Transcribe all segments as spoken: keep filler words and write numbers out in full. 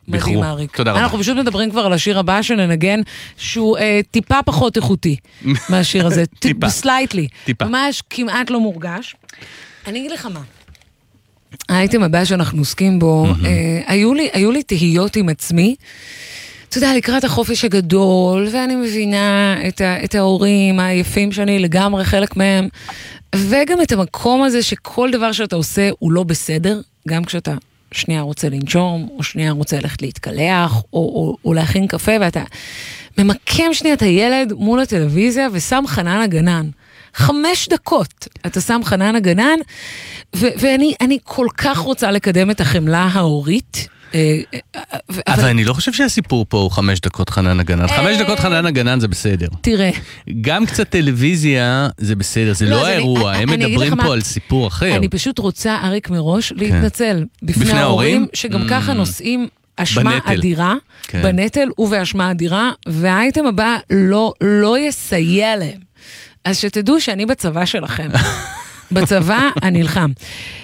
מדהים, אריק. תודה רבה. אנחנו פשוט מדברים כבר על השיר הבא שננגן, שהוא אה, טיפה פחות איכותי מהשיר הזה. טיפה. סלייטלי. טיפה. ממש כמעט לא מורגש. אני אגיד לך מה. האייטם הבא שאנחנו עוסקים בו, אה, היו לי, היו לי תהיות עם עצמי, אתה יודע, לקראת החופש הגדול, ואני מבינה את, ה, את ההורים היפים שאני לגמרי חלק מהם, וגם את המקום הזה שכל דבר שאתה עושה הוא לא בסדר, גם כשאתה שנייה רוצה לנשום, או שנייה רוצה ללכת להתקלח, או, או, או להכין קפה, ואתה ממקם שנייה את הילד מול הטלוויזיה, ושם חנן הגנן. חמש דקות אתה שם חנן הגנן, ו- ואני אני כל כך רוצה לקדם את החמלה ההורית, אבל אני לא חושב שהסיפור פה הוא חמש דקות חנן הגנן. חמש דקות חנן הגנן זה בסדר. תראה. גם קצת טלוויזיה זה בסדר, זה לא האירוע, הם מדברים פה על סיפור אחר. אני פשוט רוצה, אריק מראש, להתנצל בפני ההורים, שגם ככה נושאים אשמה אדירה, בנטל ובאשמה אדירה, והאייטם הבא לא יסייע להם. אז שתדעו שאני בצבא שלכם. בצבא הנלחם.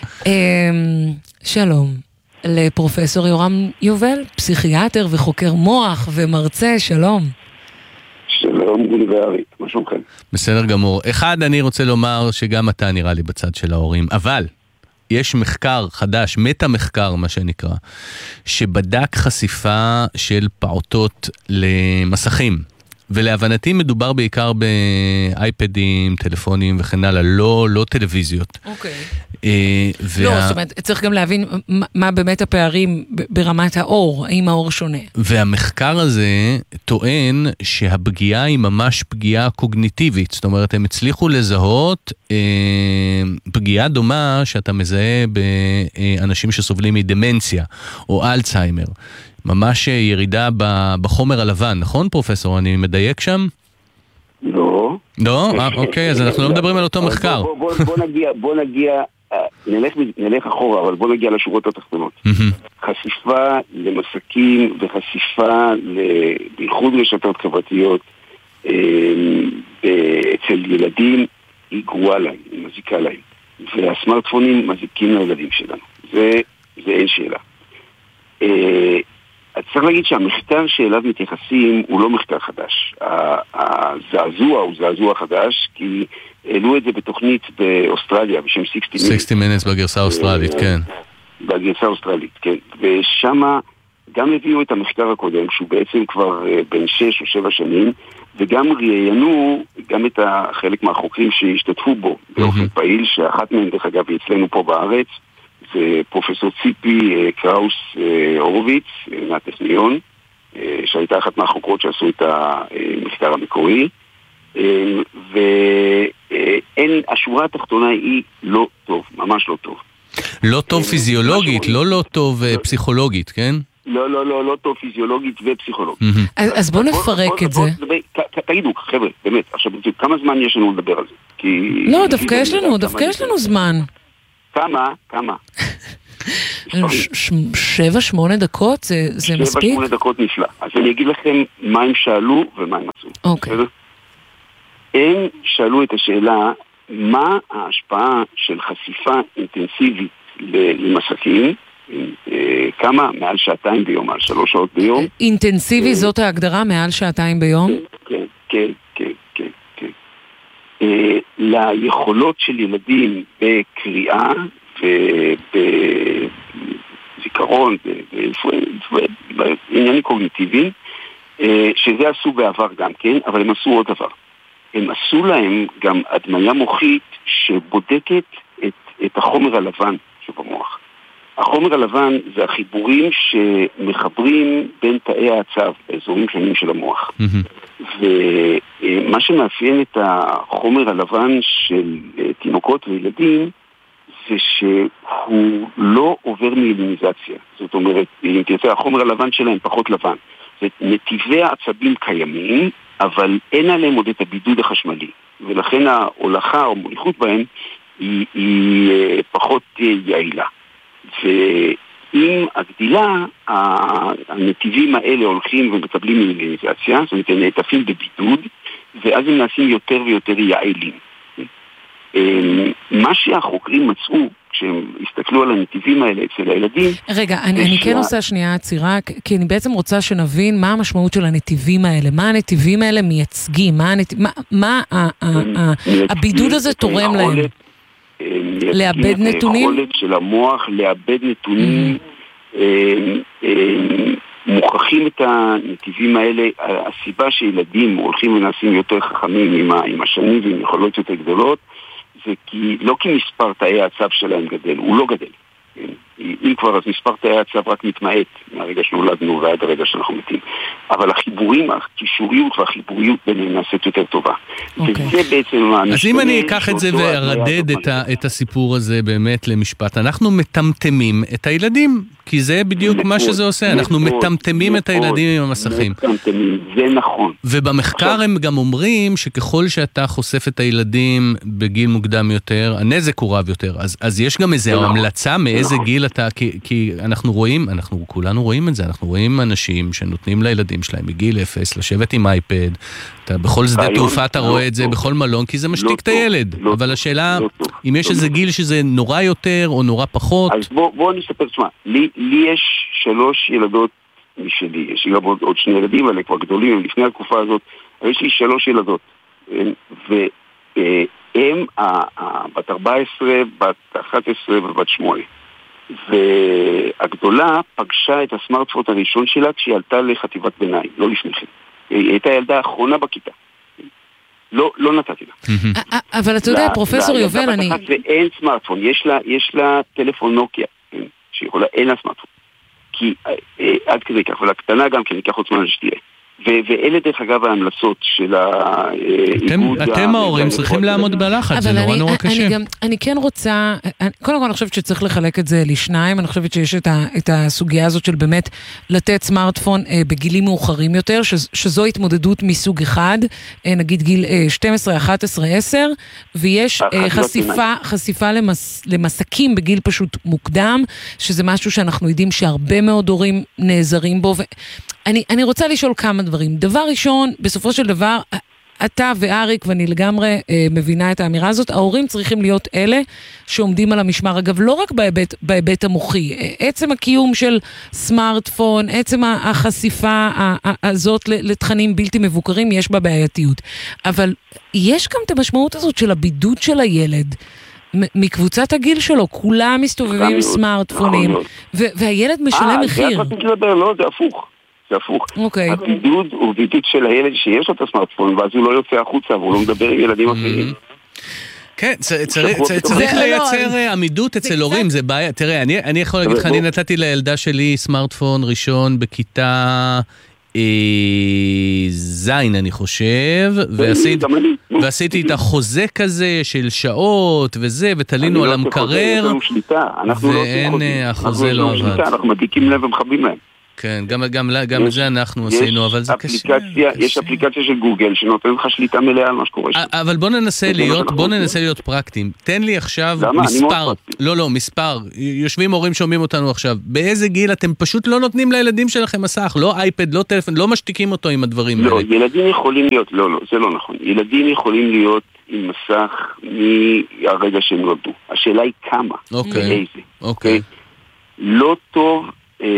שלום. לפרופסור יורם יובל, פסיכיאטר וחוקר מוח ומרצה, שלום. שלום, גולי ואריק, מה שלומכם? בסדר גמור. אחד, אני רוצה לומר שגם אתה נראה לי בצד של ההורים, אבל יש מחקר חדש, מטה מחקר מה שנקרא, שבדק חשיפה של פעוטות למסכים, ולהבנתי מדובר בעיקר באייפדים, טלפונים וכן הלאה, לא, לא טלוויזיות. אוקיי. אה, לא, וה... זאת אומרת, צריך גם להבין מה, מה באמת הפערים ברמת האור, האם האור שונה. והמחקר הזה טוען שהפגיעה היא ממש פגיעה קוגניטיבית, זאת אומרת, הם הצליחו לזהות אה, פגיעה דומה שאתה מזהה באנשים שסובלים מדמנציה או אלצהיימר. ממש ירידה בחומר הלבן, נכון פרופסור? אני מדייק שם? לא. לא? אה, אוקיי, אז אנחנו לא מדברים על אותו מחקר. בוא, בוא, בוא נגיע, בוא נגיע, נלך, נלך אחורה, אבל בוא נגיע לשורות התחתונות. חשיפה למסכים וחשיפה בייחוד רשתות חברתיות אצל ילדים היא גרועה להם, היא מזיקה להם. והסמארטפונים מזיקים לילדים שלנו. זה, זה אין שאלה. אז צריך להגיד שהמחקר שאליו מתייחסים הוא לא מחקר חדש. הזעזוע הוא זעזוע חדש, כי העלו את זה בתוכנית באוסטרליה בשם שישים מינטס בגרסה האוסטרלית, כן. בגרסה האוסטרלית, כן. ושמה גם הביאו את המחקר הקודם, שהוא בעצם כבר בין שש או שבע שנים, וגם ראיינו גם את החלק מהחוקרים שהשתתפו בו באופן פעיל, שאחת מהם דרך אגב אצלנו פה בארץ, זה פרופסור ציפי קראוס הורוביץ מהטכניון, שהייתה אחת מהחוקרות שעשו את המחקר המקורי, ואין, השורה התחתונה היא לא טוב, ממש לא טוב. לא טוב פיזיולוגית, לא לא טוב פסיכולוגית, כן? לא, לא, לא, לא טוב פיזיולוגית ופסיכולוגית. אז בוא נפרק את זה. תגידו, חבר'ה, באמת, עכשיו, כמה זמן יש לנו לדבר על זה? לא, דווקא יש לנו, דווקא יש לנו זמן. כמה? כמה? שבע, שמונה דקות? זה מספיק? שבע, שמונה דקות נפלא. אז אני אגיד לכם מה הם שאלו ומה הם מצאו. אוקיי. הם שאלו את השאלה, מה ההשפעה של חשיפה אינטנסיבית למסכים, כמה? מעל שעתיים ביום, מעל שלוש שעות ביום. אינטנסיבי זאת ההגדרה, מעל שעתיים ביום? כן, כן, כן, כן, כן. ליכולות של ילדים בקריאה ובזיכרון, בעניינים קוגניטיביים, שזה עשו בעבר גם כן, אבל הם עשו עוד דבר. הם עשו להם גם הדמיה מוחית שבודקת את, את החומר הלבן שבמוח. החומר הלבן זה החיבורים שמחברים בין תאי העצב באזורים שונים של המוח. Mm-hmm. ומה שמאפיין את החומר הלבן של תינוקות וילדים זה שהוא לא עובר מיליניזציה. זאת אומרת, אם תרצה, החומר הלבן שלהם פחות לבן. זה נתיבי העצבים קיימים, אבל אין עליהם עוד את הבידוד החשמלי. ולכן ההולכה או מוליכות בהם היא, היא פחות יעילה. ועם הגדילה, הנתיבים האלה הולכים ומקבלים מיליניזציה, זאת אומרת, הם נעטפים בבידוד, ואז הם נעשים יותר ויותר יעילים. מה שהחוקרים מצאו, כשהם הסתכלו על הנתיבים האלה אצל הילדים... רגע, אני, אני כן עושה שנייה עצירה, כי אני בעצם רוצה שנבין מה המשמעות של הנתיבים האלה, מה הנתיבים האלה מייצגים, מה, הנתיב, מה, מה ה, ה, ה, הבידוד הזה תורם להם? לאבד נתונים? היכולת של המוח לאבד נתונים, מוכרחים את הנתיבים האלה. הסיבה שילדים הולכים ונעשים יותר חכמים עם השנים ועם יכולות יותר גדולות, זה כי, לא כי מספר תאי העצב שלהם גדל, הוא לא גדל. אם כבר, אז מספר תאי העצב רק מתמעט מהרגע שנולדנו ועד הרגע שאנחנו מתים. אבל החיבורים, הקישוריות והחיבוריות ביניהם נעשית יותר טובה. וזה בעצם... אז אם אני אקח את זה וארדד את הסיפור הזה באמת למשפט, אנחנו מטמטמים את הילדים, כי זה בדיוק מה שזה עושה, אנחנו מטמטמים את הילדים עם המסכים. מטמטמים, זה נכון. ובמחקר הם גם אומרים שככל שאתה חושף את הילדים בגיל מוקדם יותר, הנזק הוא רב יותר. אז יש גם איזו המלצה מאיזה גיל אתה, כי אנחנו רואים, אנחנו כולנו רואים את זה, אנחנו רואים אנשים שנותנים לילדים שלהם מגיל אפס, לשבת עם אייפד, אתה בכל שדה תעופה אתה רואה את זה, בכל מלון, כי זה משתיק את הילד. אבל השאלה, אם יש איזה גיל שזה נורא יותר או נורא פחות... אז בואו אני אספר, תשמע, לי יש שלוש ילדות משלי, יש לי גם עוד שני ילדים, אבל כבר גדולים, לפני התקופה הזאת, יש לי שלוש ילדות, והם, בת ארבע עשרה, בת אחת עשרה ובת שמונה. והגדולה פגשה את הסמארטפון הראשון שלה כשהיא עלתה לחטיבת ביניים, לא לפני כן. היא הייתה ילדה האחרונה בכיתה. לא, לא נתתי לה. אבל אתה יודע, פרופסור יובל, אני... ואין סמארטפון, יש לה טלפון נוקיה, שיכולה, אין לה סמארטפון. כי עד כדי כך, ולקטנה גם, כי אני אקח עוד זמן שתהיה. ואלה דרך אגב ההמלצות של האיגוד... אתם ההורים צריכים לעמוד בלחץ, זה נורא נורא קשה. אני כן רוצה, קודם כל אני חושבת שצריך לחלק את זה לשניים, אני חושבת שיש את הסוגיה הזאת של באמת לתת סמארטפון בגילים מאוחרים יותר, שזו התמודדות מסוג אחד, נגיד גיל שתים עשרה, אחת עשרה, עשר, ויש חשיפה למסקים בגיל פשוט מוקדם, שזה משהו שאנחנו יודעים שהרבה מאוד הורים נעזרים בו, אני, אני רוצה לשאול כמה דברים. דבר ראשון, בסופו של דבר, אתה ואריק, ואני לגמרי אה, מבינה את האמירה הזאת, ההורים צריכים להיות אלה שעומדים על המשמר. אגב, לא רק בהיבט, בהיבט המוחי, עצם הקיום של סמארטפון, עצם החשיפה הזאת לתכנים בלתי מבוקרים, יש בה בעייתיות. אבל יש גם את המשמעות הזאת של הבידוד של הילד, מקבוצת הגיל שלו, כולם מסתובבים עם סמארטפונים, והילד משלם מחיר. זה רציתי לדבר, לא, זה הפוך. זה הפוך. Okay. הבידוד הוא בידוד של הילד שיש לו את הסמארטפון, ואז הוא לא יוצא החוצה, והוא לא מדבר עם ילדים אחרים. כן, צריך לייצר עמידות אצל הורים, זה בעיה. תראה, אני יכול להגיד לך, אני נתתי לילדה שלי סמארטפון ראשון בכיתה זין, אני חושב, ועשיתי את החוזה כזה של שעות וזה, ותלינו על המקרר, ואין, החוזה לא עבד. אנחנו מדליקים לב ומחבים להם. כן, גם, גם, גם זה אנחנו עשינו, אבל זה קשה. יש אפליקציה של גוגל שנותן לך שליטה מלאה על מה שקורה שם. אבל בוא ננסה להיות, בוא ננסה להיות פרקטיים. תן לי עכשיו מספר, לא, לא, מספר. יושבים הורים שומעים אותנו עכשיו. באיזה גיל אתם פשוט לא נותנים לילדים שלכם מסך, לא אייפד, לא טלפון, לא משתיקים אותו עם הדברים האלה. לא, ילדים יכולים להיות, לא, לא, זה לא נכון. ילדים יכולים להיות עם מסך מהרגע שהם נולדו. השאלה היא כמה. אוקיי. אוקיי. לא טוב,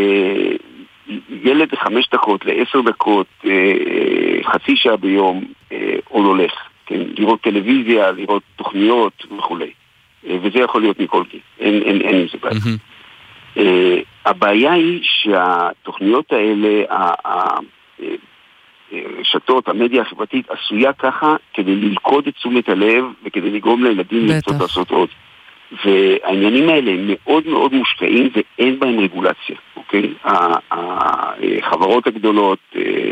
ילד לחמש דקות, לעשר דקות, חצי שעה ביום, עוד הולך, כן? לראות טלוויזיה, לראות תוכניות וכו'. וזה יכול להיות מכל גיל, אין, אין, אין עם זה בעיה. Mm-hmm. הבעיה היא שהתוכניות האלה, הרשתות, המדיה החברתית, עשויה ככה כדי ללכוד את תשומת הלב וכדי לגרום לילדים לרצות לעשות עוד. והעניינים האלה הם מאוד מאוד מושקעים ואין בהם רגולציה, אוקיי? החברות הגדולות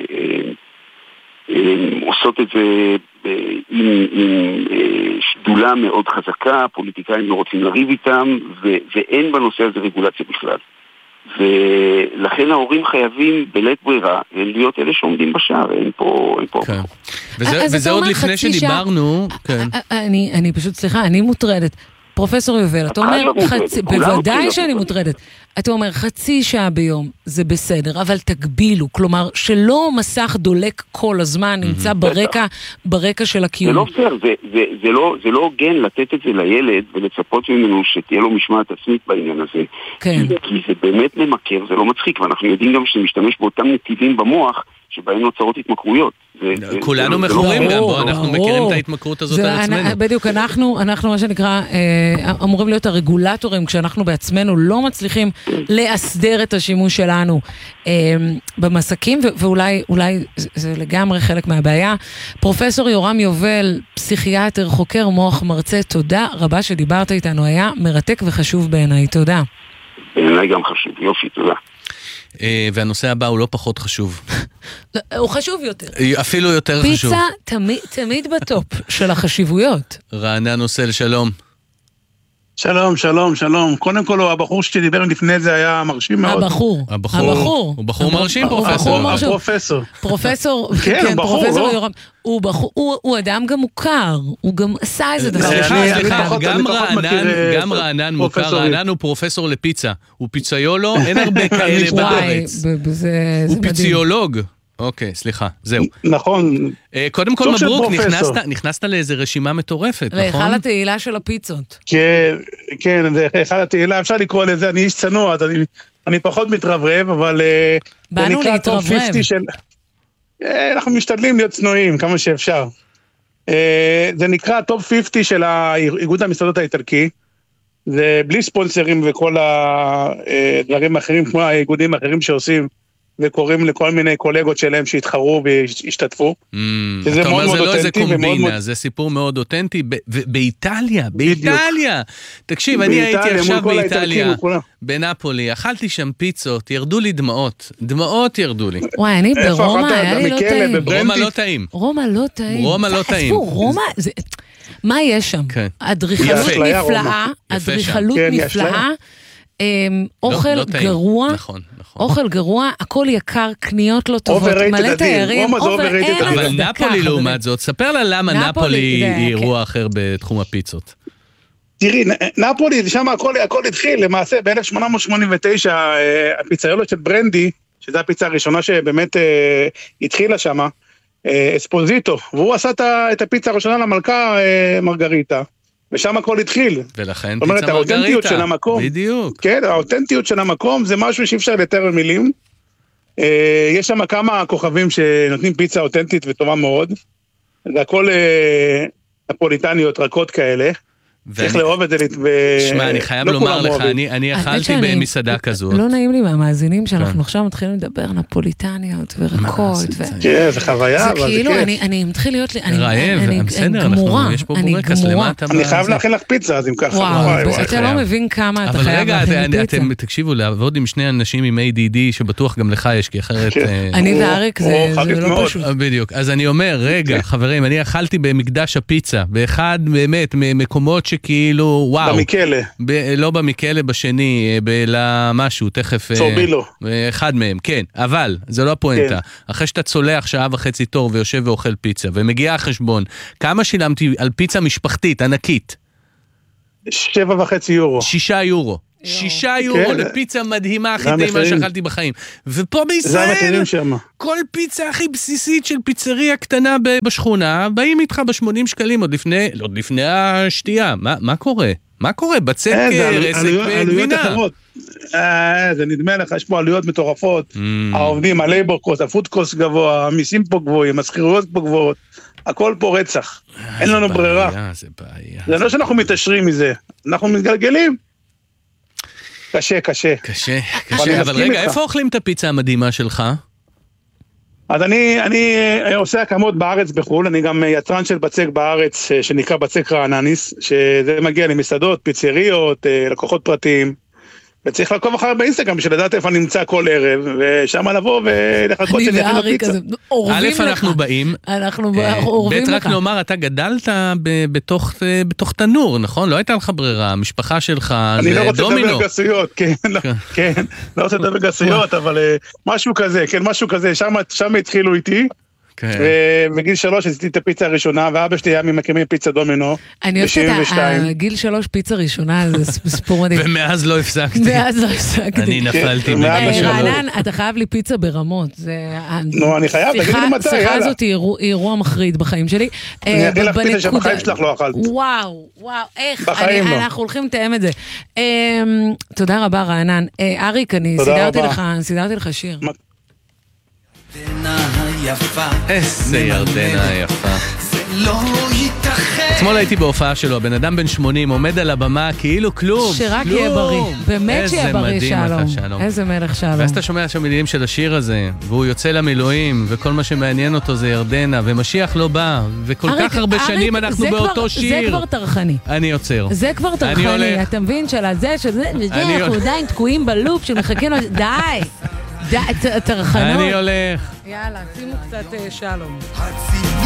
עושות את זה עם שדולה מאוד חזקה, פוליטיקאים לא רוצים לריב איתם, ואין בנושא הזה רגולציה בכלל. ולכן ההורים חייבים בלית ברירה להיות אלה שעומדים בשער, אין פה... וזה עוד לפני שדיברנו... אני פשוט, סליחה, אני מוטרדת. פרופסור יובל, אתה אומר, בוודאי שאני מוטרדת, אתה אומר, חצי שעה ביום זה בסדר, אבל תגבילו, כלומר, שלא מסך דולק כל הזמן, נמצא ברקע, ברקע של הקיום. זה לא פייר, זה לא הוגן לתת את זה לילד, ולצפות ממנו שתהיה לו משמעת עצמית בעניין הזה. כן. כי זה באמת ממכר, זה לא מצחיק, ואנחנו יודעים גם שמשתמש באותם נתיבים במוח, שבהם נוצרות התמכרויות. כולנו מכורים גם, בוא, אנחנו מכירים את ההתמכרות הזאת על עצמנו. בדיוק, אנחנו, אנחנו מה שנקרא, אמורים להיות הרגולטורים, כשאנחנו בעצמנו לא מצליחים להסדר את השימוש שלנו במסכים, ואולי אולי זה לגמרי חלק מהבעיה. פרופסור יורם יובל, פסיכיאטר, חוקר מוח, מרצה, תודה רבה שדיברת איתנו, היה מרתק וחשוב בעיניי, תודה. בעיניי גם חשוב, יופי, תודה. והנושא הבא הוא לא פחות חשוב. הוא חשוב יותר. אפילו יותר חשוב. פיצה תמיד בטופ של החשיבויות. רענן עושה שלום. שלום, שלום, שלום. קודם כל, הבחור שדיבר לפני זה היה מרשים מאוד. הבחור. הבחור. הוא בחור מרשים, פרופסור. הפרופסור. פרופסור. כן, בחור, לא? הוא בחור, הוא אדם גם מוכר. הוא גם עשה איזה דבר. סליחה, סליחה. גם רענן מוכר. רענן הוא פרופסור לפיצה. הוא פיצאיולו, אין הרבה כאלה בארץ. הוא פיציולוג. אוקיי, סליחה, זהו. נכון. קודם כל מברוק, נכנסת לאיזה רשימה מטורפת, נכון? להיכל התהילה של הפיצות. כן, כן, זה להיכל התהילה, אפשר לקרוא לזה, אני איש צנוע, אז אני פחות מתרברב, אבל באנו להתרברב. אנחנו משתדלים להיות צנועים, כמה שאפשר. זה נקרא טופ חמישים של איגוד המסעדות האיטלקי, זה בלי ספונסרים וכל הדברים האחרים, כמו האיגודים האחרים שעושים, וקוראים לכל מיני קולגות שלהם שהתחרו והשתתפו. אתה אומר, זה לא איזה קומבינה, זה סיפור מאוד אותנטי, באיטליה, באיטליה. תקשיב, אני הייתי עכשיו באיטליה, בנפולי, אכלתי שם פיצות, ירדו לי דמעות, דמעות ירדו לי. וואי, אני ברומא, היה לי לא טעים. רומא לא טעים. רומא לא טעים. רומא לא טעים. רומא, מה יש שם? אדריכלות נפלאה, אדריכלות נפלאה, אוכל גרוע, אוכל גרוע, הכל יקר, קניות לא טובות, מלא תיירים, אבל נפולי לעומת זאת, ספר לה למה נפולי היא אירוע אחר בתחום הפיצות. תראי, נפולי, שם הכל התחיל, למעשה ב-אלף שמונה מאות שמונים ותשע, הפיצריולות של ברנדי, שזו הפיצה הראשונה שבאמת התחילה שם, אספוזיטו, והוא עשה את הפיצה הראשונה למלכה מרגריטה, ושם הכל התחיל. ולכן פיצה מרגריטה. האותנטיות של המקום. בדיוק. כן, האותנטיות של המקום זה משהו שאי אפשר לתאר במילים. יש שם כמה כוכבים שנותנים פיצה אותנטית וטובה מאוד. זה הכל נפוליטניות, רכות כאלה. צריך לאהוב את זה. שמע, אני חייב לומר לך, אני אכלתי במסעדה כזאת. לא נעים לי מהמאזינים שאנחנו עכשיו מתחילים לדבר נפוליטניות ורכות. כן, זה חוויה. זה כאילו, אני מתחיל להיות לי, רעב, בסדר, יש פה בורקס למטה. אני חייב להכין לך פיצה, אז אם ככה. וואו, אתה לא מבין כמה אתה חייב להכין פיצה. אבל רגע, אתם תקשיבו, לעבוד עם שני אנשים עם איי די די, שבטוח גם לך יש, כי אחרת... אני ואריק, זה לא פשוט. בדיוק, אז אני אומר, רגע, חברים, אני אכלתי במקדש הפיצה, באחד באמת ממקומות שכאילו, וואו. במיקלה. לא במיקלה, בשני, במשהו, תכף... צורבילו. אחד מהם, כן, אבל, זה לא הפואנטה. אחרי שאתה צולח שעה וחצי תור ויושב ואוכל פיצה, ומגיע החשבון, כמה שילמתי על פיצה משפחתית, ענקית? שבע וחצי יורו. שישה יורו. שישה יורו לפיצה מדהימה, הכי טעימה שאכלתי בחיים. ופה בישראל, כל פיצה הכי בסיסית של פיצריה קטנה בשכונה, באים איתך ב-שמונים שקלים עוד לפני, עוד לפני השתייה. מה קורה? מה קורה? בצק רסק וגבינה. זה נדמה לך, יש פה עלויות מטורפות. העובדים, הלייבור קוסט, הפוד קוסט גבוה, המיסים פה גבוהים, השכירויות פה גבוהות. הכל פה רצח. אין לנו ברירה. זה בעיה. זה לא שאנחנו מתעשרים מזה. אנחנו מתגלגלים. קשה, קשה. קשה, קשה. אבל רגע, איפה אוכלים את הפיצה המדהימה שלך? אז אני, אני עושה הקמות בארץ בחול, אני גם יצרן של בצק בארץ, שנקרא בצק רענניס, שזה מגיע למסעדות, פיצריות, לקוחות פרטיים, וצריך לעקוב אחר באינסטגרם, בשביל לדעת איפה נמצא כל ערב, ושם לבוא ולחכות שאני אכין לפיצה. א', אנחנו באים, אנחנו אורבים לך. ב', רק נאמר, אתה גדלת בתוך תנור, נכון? לא הייתה לך ברירה, המשפחה שלך, אני לא רוצה לדבר גסויות, כן, כן, לא רוצה לדבר גסויות, אבל משהו כזה, כן, משהו כזה, שם התחילו איתי, ובגיל שלוש עשיתי את הפיצה הראשונה, ואבא שלי היה ממקימי פיצה דומינו. אני אוהבת את גיל שלוש פיצה ראשונה, זה סיפור מדהים. ומאז לא הפסקתי. מאז לא הפסקתי. אני נפלתי. רענן, אתה חייב לי פיצה ברמות. נו, אני חייב, תגיד לי מתי, יאללה. השיחה הזאת היא אירוע מחריד בחיים שלי. אני אגיד לך פיצה שבחיים שלך לא אכלת. וואו, וואו, איך. בחיים לא. אנחנו הולכים לתאם את זה. תודה רבה, רענן. אריק, אני סידרתי לך שיר. איזה ירדנה היפה. אתמול הייתי בהופעה שלו, הבן אדם בן שמונים עומד על הבמה כאילו כלום. שרק יהיה בריא, באמת שיהיה בריא שלום. איזה מלך שלום. ואז אתה שומע שם מילים של השיר הזה, והוא יוצא למילואים, וכל מה שמעניין אותו זה ירדנה, ומשיח לא בא, וכל כך הרבה שנים אנחנו באותו שיר. זה כבר תרחני. אני יוצר. זה כבר תרחני, אתה מבין של הזה, שזה, אנחנו עדיין תקועים בלופ שמחכים לו, די. תרחנות. אני הולך. יאללה, שימו קצת שלום.